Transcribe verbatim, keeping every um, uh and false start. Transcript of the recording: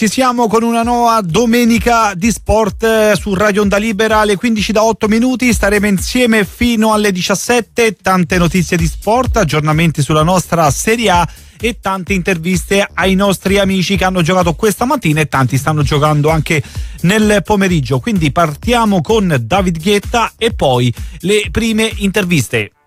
Ci siamo con una nuova domenica di sport su Radio Onda Libera alle quindici da otto minuti. Staremo insieme fino alle diciassette. Tante notizie di sport, aggiornamenti sulla nostra Serie A e tante interviste ai nostri amici che hanno giocato questa mattina e tanti stanno giocando anche nel pomeriggio. Quindi partiamo con David Guetta e poi le prime interviste.